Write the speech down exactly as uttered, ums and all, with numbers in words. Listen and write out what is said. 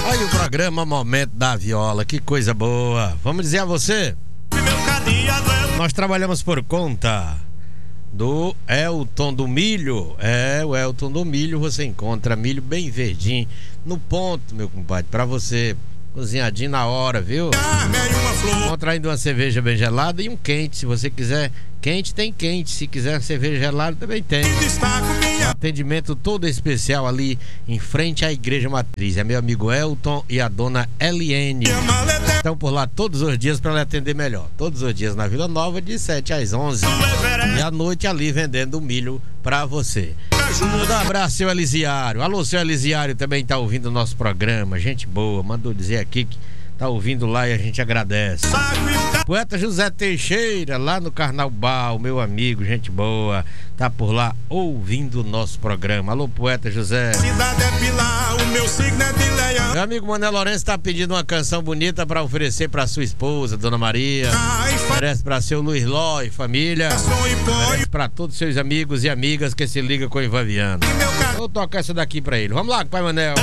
Olha o programa Momento da Viola, que coisa boa. Vamos dizer a você, nós trabalhamos por conta do Elton do Milho. É, o Elton do Milho, você encontra milho bem verdinho, no ponto, meu compadre, pra você, cozinhadinho na hora, viu? Encontra ainda uma cerveja bem gelada e um quente, se você quiser. Quente tem quente, se quiser cerveja gelada também tem. Um atendimento todo especial ali em frente à Igreja Matriz. É meu amigo Elton e a dona Eliene. Estão por lá todos os dias para lhe atender melhor. Todos os dias na Vila Nova, de sete às onze. E à noite ali vendendo milho para você. Um abraço, seu Elisiário. Alô, seu Elisiário também tá ouvindo o nosso programa. Gente boa, mandou dizer aqui que tá ouvindo lá e a gente agradece. Poeta José Teixeira, lá no Carnaubal, meu amigo, gente boa, tá por lá ouvindo o nosso programa. Alô, poeta José. Cidade é Pilar, o meu signo é de Leão. Meu amigo Mané Lourenço tá pedindo uma canção bonita pra oferecer pra sua esposa, Dona Maria. Oferece pra seu Luiz Ló e família. Oferece pra todos seus amigos e amigas que se ligam com o Ivan Viana. Vou tocar essa daqui pra ele. Vamos lá, pai Manel.